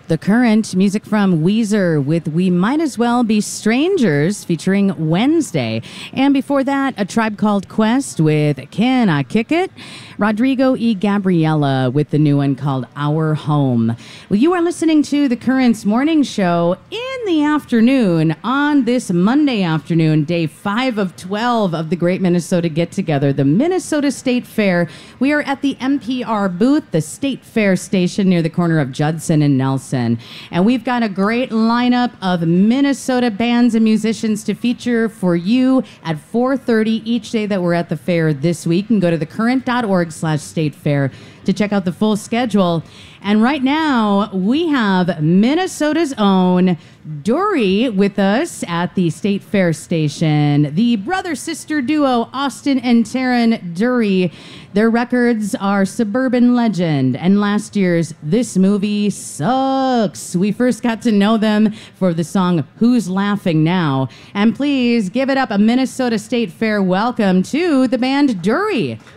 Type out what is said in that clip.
The Current, music from Weezer with We Might As Well Be Strangers featuring Wednesday. And before that, A Tribe Called Quest with Can I Kick It? Rodrigo E. Gabriela with the new one called Our Home. Well, you are listening to The Current's morning show in the afternoon on this Monday afternoon, day 5 of 12 of the Great Minnesota Get Together, the Minnesota State Fair. We are at the NPR booth, the State Fair station near the corner of Judson and Nelson. And we've got a great lineup of Minnesota bands and musicians to feature for you at 4:30 each day that we're at the fair this week. You can go to thecurrent.org/state fair to check out the full schedule. And right now, we have Minnesota's own Dory with us at the State Fair station. The brother-sister duo, Austin and Taryn Dury. Their records are Suburban Legend and last year's This Movie Sucks. We first got to know them for the song Who's Laughing Now? And please give it up a Minnesota State Fair welcome to the band Dury.